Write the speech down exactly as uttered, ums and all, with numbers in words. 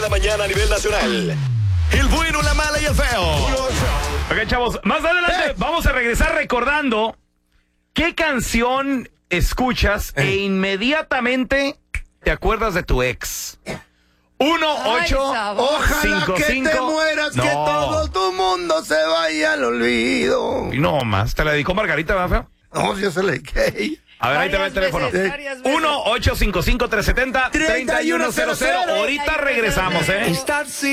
cada mañana a nivel nacional. El bueno, la mala y el feo. Ok, chavos, más adelante eh. vamos a regresar recordando qué canción escuchas eh. e inmediatamente te acuerdas de tu ex. Uno, ocho, ojalá cinco, que cinco. te mueras, no. que todo tu mundo se vaya al olvido. Y no más, ¿te la dedicó Margarita, verdad, feo? No, yo se la dediqué. A ver, ahí te va el teléfono. uno ocho cinco cinco tres siete cero tres uno cero cero. Ahorita regresamos, ¿eh?